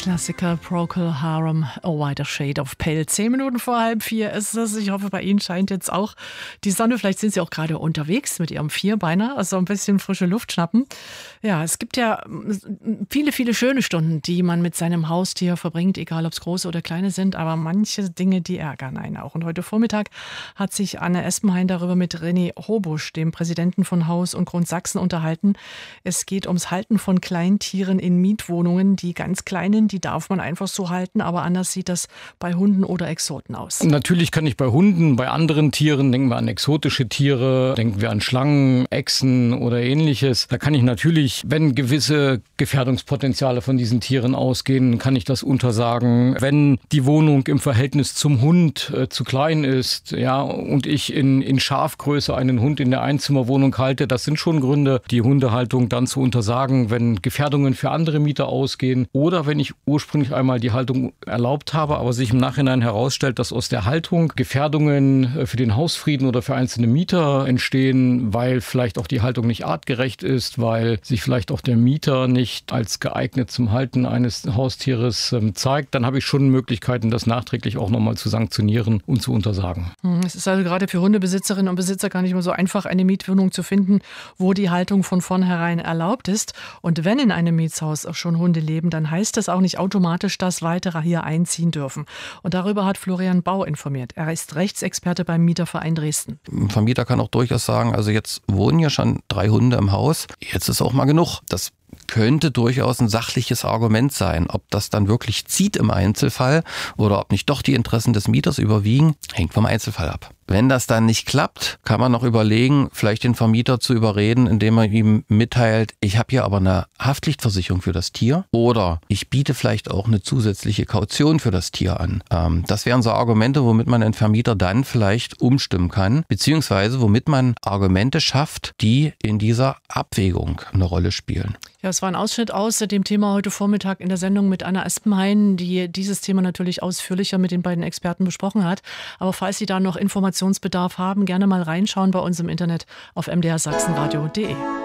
Klassiker Procol Harum, A Wider Shade of Pale. 10 Minuten vor 3:30 ist es. Ich hoffe, bei Ihnen scheint jetzt auch die Sonne. Vielleicht sind Sie auch gerade unterwegs mit Ihrem Vierbeiner, also ein bisschen frische Luft schnappen. Ja, es gibt ja viele, viele schöne Stunden, die man mit seinem Haustier verbringt, egal ob es große oder kleine sind, aber manche Dinge, die ärgern einen auch. Und heute Vormittag hat sich Anne Espenhain darüber mit René Hobusch, dem Präsidenten von Haus und Grund Sachsen, unterhalten. Es geht ums Halten von Kleintieren in Mietwohnungen. Die ganz kleinen, die darf man einfach so halten, aber anders sieht das bei Hunden oder Exoten aus. Natürlich kann ich bei Hunden, bei anderen Tieren, denken wir an exotische Tiere, denken wir an Schlangen, Echsen oder ähnliches. Da kann ich natürlich, wenn gewisse Gefährdungspotenziale von diesen Tieren ausgehen, kann ich das untersagen. Wenn die Wohnung im Verhältnis zum Hund zu klein ist, ja, und ich in Schafgröße einen Hund in der Einzimmerwohnung halte, das sind schon Gründe, die Hundehaltung dann zu untersagen, wenn Gefährdungen für andere Mieter ausgehen oder wenn ich ursprünglich einmal die Haltung erlaubt habe, aber sich im Nachhinein herausstellt, dass aus der Haltung Gefährdungen für den Hausfrieden oder für einzelne Mieter entstehen, weil vielleicht auch die Haltung nicht artgerecht ist, weil sich vielleicht auch der Mieter nicht als geeignet zum Halten eines Haustieres zeigt, dann habe ich schon Möglichkeiten, das nachträglich auch nochmal zu sanktionieren und zu untersagen. Es ist also gerade für Hundebesitzerinnen und Besitzer gar nicht mehr so einfach, eine Mietwohnung zu finden, wo die Haltung von vornherein erlaubt ist. Und wenn in einem Mietshaus auch schon Hunde leben, dann heißt das auch nicht automatisch, dass weitere hier einziehen dürfen. Und darüber hat Florian Bau informiert. Er ist Rechtsexperte beim Mieterverein Dresden. Ein Vermieter kann auch durchaus sagen, also jetzt wohnen ja schon 3 Hunde im Haus, jetzt ist auch mal genug. Das könnte durchaus ein sachliches Argument sein. Ob das dann wirklich zieht im Einzelfall oder ob nicht doch die Interessen des Mieters überwiegen, hängt vom Einzelfall ab. Wenn das dann nicht klappt, kann man noch überlegen, vielleicht den Vermieter zu überreden, indem man ihm mitteilt, ich habe hier aber eine Haftpflichtversicherung für das Tier oder ich biete vielleicht auch eine zusätzliche Kaution für das Tier an. Das wären so Argumente, womit man den Vermieter dann vielleicht umstimmen kann, beziehungsweise womit man Argumente schafft, die in dieser Abwägung eine Rolle spielen. Ja, es war ein Ausschnitt aus dem Thema heute Vormittag in der Sendung mit Anna Espenhain, die dieses Thema natürlich ausführlicher mit den beiden Experten besprochen hat. Aber falls Sie da noch Informationsbedarf haben, gerne mal reinschauen bei uns im Internet auf mdrsachsenradio.de.